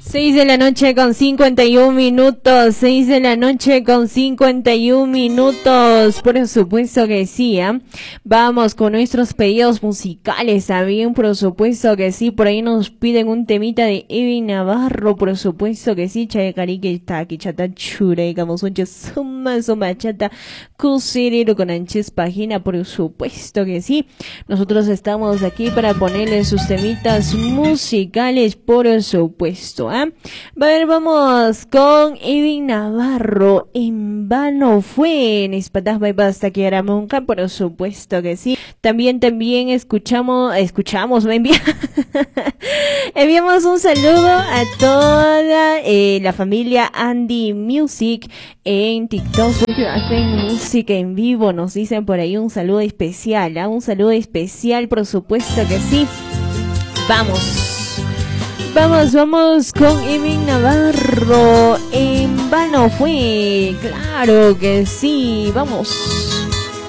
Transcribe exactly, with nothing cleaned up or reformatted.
Seis de la noche con cincuenta y un minutos, seis de la noche con cincuenta y un minutos, por supuesto que sí, ¿eh? Vamos con nuestros pedidos musicales también, por supuesto que sí, por ahí nos piden un temita de Evi Navarro, por supuesto que sí, Chayacari que está aquí, chata chure, como son suma, suma, chata, cusirero con anches página, por supuesto que sí, nosotros estamos aquí para ponerle sus temitas musicales, por supuesto, ¿eh? A ver, vamos con Edwin Navarro. En vano fue en Espatas Basta que era monja, por supuesto que sí. También, también escuchamos, escuchamos, me envía, enviamos un saludo a toda eh, la familia Andy Music en TikTok. Hacen música en vivo, nos dicen por ahí un saludo especial, ¿eh? Un saludo especial, por supuesto que sí. Vamos. Vamos, vamos con Edwin Navarro. En vano fue, claro que sí, vamos.